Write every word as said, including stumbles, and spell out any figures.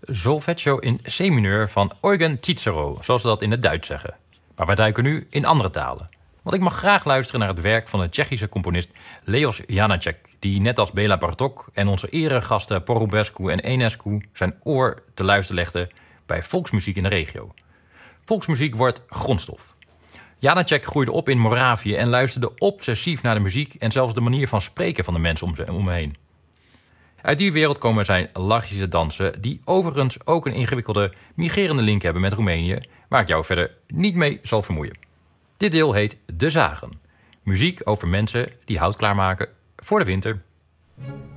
Solfeggio in C-mineur van Eugen Cicero, zoals ze dat in het Duits zeggen. Maar wij duiken nu in andere talen. Want ik mag graag luisteren naar het werk van de Tsjechische componist Leos Janáček, die net als Béla Bartók en onze eregasten Porubescu en Enescu zijn oor te luisteren legde bij volksmuziek in de regio. Volksmuziek wordt grondstof. Janáček groeide op in Moravië en luisterde obsessief naar de muziek en zelfs de manier van spreken van de mensen om hem heen. Uit die wereld komen zijn Lachische dansen, die overigens ook een ingewikkelde migrerende link hebben met Roemenië, waar ik jou verder niet mee zal vermoeien. Dit deel heet De Zagen. Muziek over mensen die hout klaarmaken voor de winter.